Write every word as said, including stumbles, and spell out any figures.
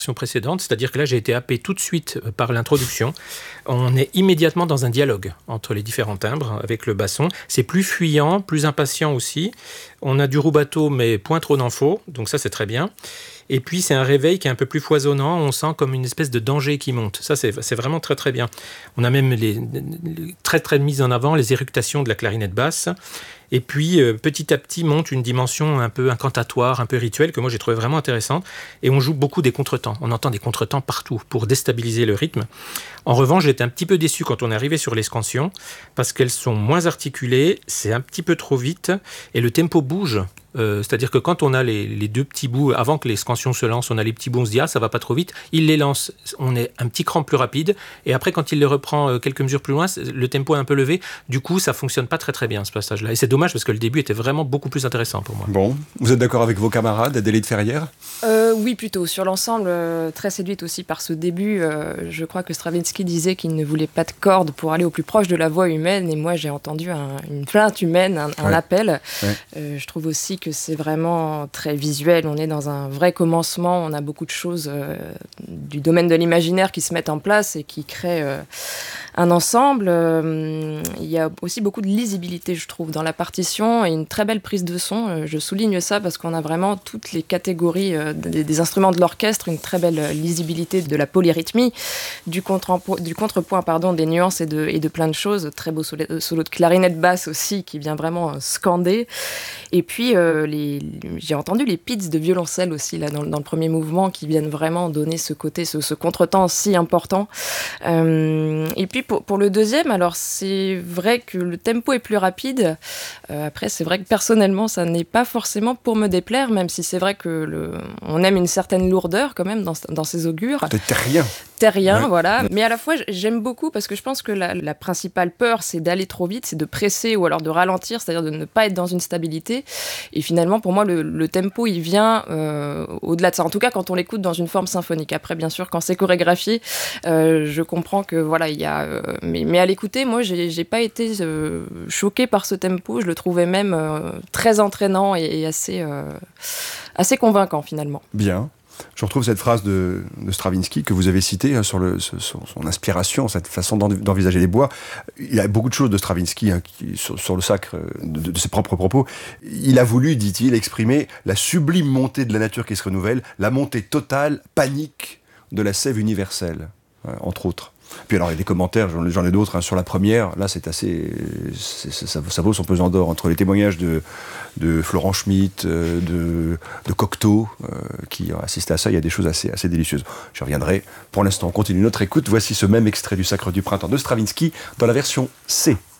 précédente, c'est-à-dire que là j'ai été happé tout de suite par l'introduction. On est immédiatement dans un dialogue entre les différents timbres avec le basson. C'est plus fuyant, plus impatient aussi. On a du rubato mais point trop n'en faut, donc ça c'est très bien. Et puis c'est un réveil qui est un peu plus foisonnant, on sent comme une espèce de danger qui monte. Ça c'est, c'est vraiment très très bien. On a même les, les très très mises en avant les éructations de la clarinette basse. Et puis, euh, petit à petit, monte une dimension un peu incantatoire, un peu rituelle, que moi j'ai trouvé vraiment intéressante. Et on joue beaucoup des contretemps. On entend des contretemps partout pour déstabiliser le rythme. En revanche, j'étais un petit peu déçu quand on est arrivé sur les scansions, parce qu'elles sont moins articulées, c'est un petit peu trop vite, et le tempo bouge. Euh, c'est-à-dire que quand on a les, les deux petits bouts, avant que les scansions se lancent, on a les petits bouts, on se dit « Ah, ça va pas trop vite », il les lance, on est un petit cran plus rapide, et après quand il les reprend euh, quelques mesures plus loin, le tempo est un peu levé, du coup ça fonctionne pas très très bien ce passage-là, et c'est dommage parce que le début était vraiment beaucoup plus intéressant pour moi. Bon, vous êtes d'accord avec vos camarades, Adélaïde Ferrière ? euh, Oui, plutôt. Sur l'ensemble, euh, très séduite aussi par ce début. Euh, je crois que Stravinsky disait qu'il ne voulait pas de cordes pour aller au plus proche de la voix humaine, et moi j'ai entendu un, une plainte humaine, un, un ouais. appel. Ouais. Euh, je trouve aussi que c'est vraiment très visuel, on est dans un vrai commencement, on a beaucoup de choses euh, du domaine de l'imaginaire qui se mettent en place et qui créent euh, un ensemble. Euh, il y a aussi beaucoup de lisibilité, je trouve, dans la partition et une très belle prise de son. Euh, je souligne ça parce qu'on a vraiment toutes les catégories euh, des, des instruments de l'orchestre, une très belle lisibilité de la polyrythmie, du, contre- du contrepoint pardon, des nuances et de, et de plein de choses. Très beau solo, solo de clarinette basse aussi qui vient vraiment scander. Et puis, euh, les, j'ai entendu les pizz de violoncelle aussi là, dans, dans le premier mouvement qui viennent vraiment donner ce côté, ce, ce contretemps si important. Euh, et puis, pour, pour le deuxième, alors c'est vrai que le tempo est plus rapide. Euh, après, c'est vrai que personnellement, ça n'est pas forcément pour me déplaire, même si c'est vrai que le, on aime une certaine lourdeur quand même dans, dans ces augures. De terrien. Terrien, ouais. Voilà. Mais à la fois, j'aime beaucoup parce que je pense que la, la principale peur, c'est d'aller trop vite, c'est de presser ou alors de ralentir, c'est-à-dire de ne pas être dans une stabilité. Et finalement, pour moi, le, le tempo, il vient euh, au-delà de ça. En tout cas, quand on l'écoute dans une forme symphonique. Après, bien sûr, quand c'est chorégraphié, euh, je comprends que voilà, il y a. Euh, mais, mais à l'écouter, moi, j'ai, j'ai pas été euh, choquée par ce tempo. Je le trouvais même euh, très entraînant et, et assez, euh, assez convaincant finalement. Bien. Je retrouve cette phrase de, de Stravinsky que vous avez citée hein, sur, le, sur son inspiration, cette façon d'envisager les bois. Il y a beaucoup de choses de Stravinsky hein, qui, sur, sur le sacre de, de ses propres propos. Il a voulu, dit-il, exprimer la sublime montée de la nature qui se renouvelle, la montée totale, panique de la sève universelle, hein, entre autres. Puis alors il y a des commentaires, j'en, j'en ai d'autres hein, sur la première. Là c'est assez, c'est, c'est, ça, ça vaut son pesant d'or entre les témoignages de, de Florent Schmitt, euh, de, de Cocteau euh, qui ont assisté à ça. Il y a des choses assez, assez délicieuses. Je reviendrai. Pour l'instant, on continue notre écoute. Voici ce même extrait du Sacre du Printemps de Stravinsky dans la version C.